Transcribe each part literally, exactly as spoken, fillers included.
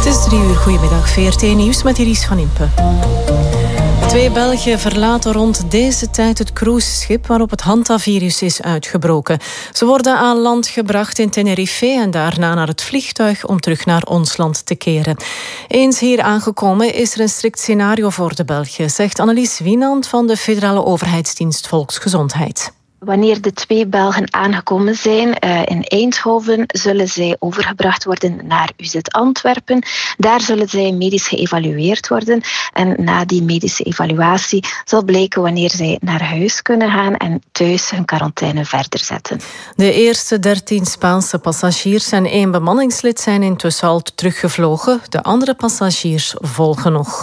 is drie uur. Goedemiddag, V R T Nieuws met Iris van Impe. Twee Belgen verlaten rond deze tijd het cruiseschip waarop het hantavirus is uitgebroken. Ze worden aan land gebracht in Tenerife en daarna naar het vliegtuig om terug naar ons land te keren. Eens hier aangekomen is er een strikt scenario voor de Belgen, zegt Annelies Wienand van de Federale Overheidsdienst Volksgezondheid. Wanneer de twee Belgen aangekomen zijn uh, in Eindhoven, zullen zij overgebracht worden naar U Z Antwerpen. Daar zullen zij medisch geëvalueerd worden. En na die medische evaluatie zal blijken wanneer zij naar huis kunnen gaan en thuis hun quarantaine verder zetten. De eerste dertien Spaanse passagiers en één bemanningslid zijn intussen al teruggevlogen. De andere passagiers volgen nog.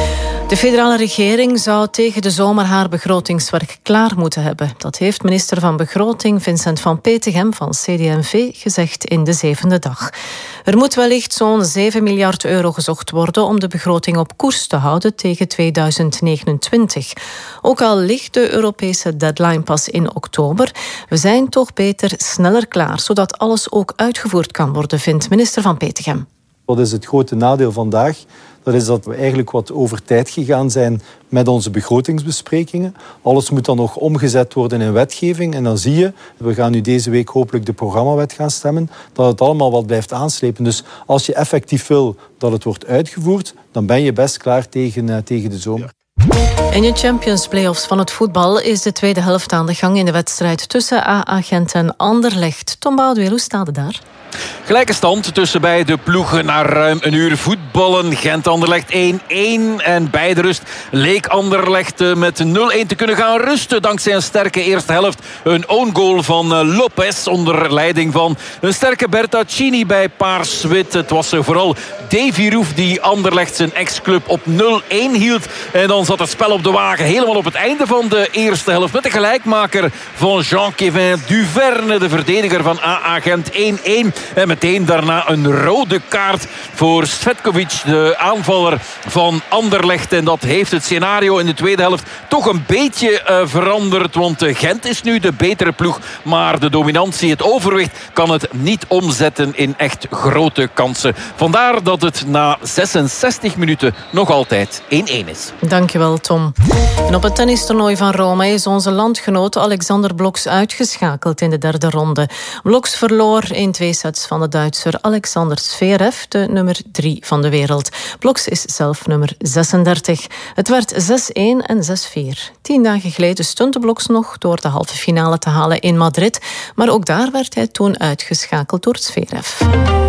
De federale regering zou tegen de zomer haar begrotingswerk klaar moeten hebben. Dat heeft minister van Begroting Vincent van Petegem van C D en V gezegd in de zevende dag. Er moet wellicht zo'n zeven miljard euro gezocht worden om de begroting op koers te houden tegen tweeduizend negenentwintig. Ook al ligt de Europese deadline pas in oktober, we zijn toch beter sneller klaar, zodat alles ook uitgevoerd kan worden, vindt minister van Petegem. Wat is het grote nadeel vandaag? Dat is dat we eigenlijk wat over tijd gegaan zijn met onze begrotingsbesprekingen. Alles moet dan nog omgezet worden in wetgeving. En dan zie je, we gaan nu deze week hopelijk de programmawet gaan stemmen, dat het allemaal wat blijft aanslepen. Dus als je effectief wil dat het wordt uitgevoerd, dan ben je best klaar tegen, uh, tegen de zomer. In de Champions Playoffs van het voetbal is de tweede helft aan de gang in de wedstrijd tussen A A Gent en Anderlecht. Tom Boudewijn, hoe staat het daar? Gelijke stand tussen beide ploegen na ruim een uur voetballen. Gent-Anderlecht één-één. En bij de rust leek Anderlecht met nul-één te kunnen gaan rusten. Dankzij een sterke eerste helft. Een own goal van Lopez onder leiding van een sterke Bertaccini bij Paars-Wit. Het was vooral Davy Roef die Anderlecht zijn ex-club op nul-één hield. En dan zat het spel op de wagen helemaal op het einde van de eerste helft. Met de gelijkmaker van Jean-Kévin Duverne, de verdediger van A A Gent, één-één. En meteen daarna een rode kaart voor Svetkovic, de aanvaller van Anderlecht. En dat heeft het scenario in de tweede helft toch een beetje uh, veranderd. Want uh, Gent is nu de betere ploeg. Maar de dominantie, het overwicht, kan het niet omzetten in echt grote kansen. Vandaar dat het na zesenzestig minuten nog altijd één-één is. Dankjewel, Tom. En op het tennistoernooi van Rome is onze landgenoot Alexander Bloks uitgeschakeld in de derde ronde. Bloks verloor in twee sets van de Duitser Alexander Zverev, de nummer drie van de wereld. Bloks is zelf nummer zesendertig. Het werd zes-één en zes-vier. Tien dagen geleden stunte Bloks nog door de halve finale te halen in Madrid, maar ook daar werd hij toen uitgeschakeld door Zverev.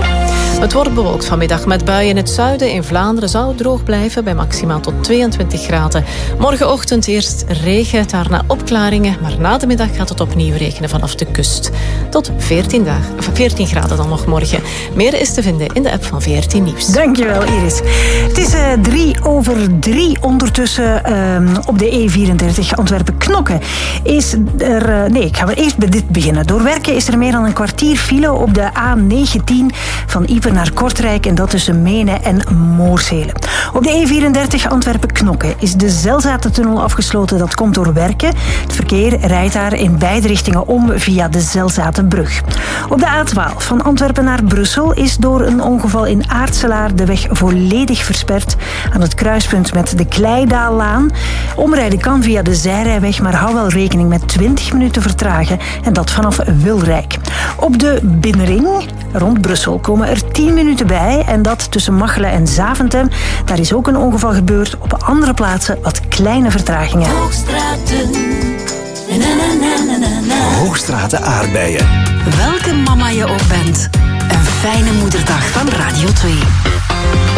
Het wordt bewolkt vanmiddag met buien in het zuiden. In Vlaanderen zou het droog blijven bij maximaal tot tweeëntwintig graden. Morgenochtend eerst regen, daarna opklaringen. Maar na de middag gaat het opnieuw regenen vanaf de kust. Tot veertien, dagen, veertien graden dan nog morgen. Meer is te vinden in de app van V R T Nieuws. Dankjewel, Iris. Het is uh, drie over drie ondertussen uh, op de E vierendertig Antwerpen-Knokke. Is er, uh, nee, ik ga maar eerst bij dit beginnen. Door werken is er meer dan een kwartier file op de A negentien van Ieper naar Kortrijk en dat tussen Menen en Moorselen. Op de E vierendertig Antwerpen-Knokke is de Zelzatentunnel afgesloten. Dat komt door werken. Het verkeer rijdt daar in beide richtingen om via de Zelzatenbrug. Op de A twaalf van Antwerpen naar Brussel is door een ongeval in Aartselaar de weg volledig versperd aan het kruispunt met de Kleidaallaan. Omrijden kan via de zijrijweg, maar hou wel rekening met twintig minuten vertragen en dat vanaf Wilrijk. Op de Binnenring rond Brussel komen er tien minuten bij en dat tussen Machelen en Zaventem. Daar is ook een ongeval gebeurd. Op andere plaatsen wat kleine vertragingen. Hoogstraten. Na, na, na, na, na. Hoogstraten aardbeien. Welke mama je ook bent. Een fijne moederdag van Radio twee.